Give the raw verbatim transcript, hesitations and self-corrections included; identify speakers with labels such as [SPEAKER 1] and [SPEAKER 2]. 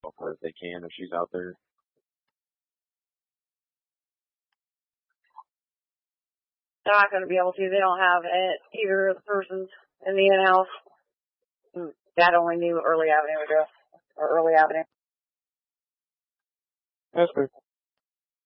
[SPEAKER 1] help her if they can, if she's out there.
[SPEAKER 2] They're not going to be able to. They don't have it, either of the persons in the in-house. Dad only knew Early Avenue address, or Early Avenue.
[SPEAKER 1] That's good.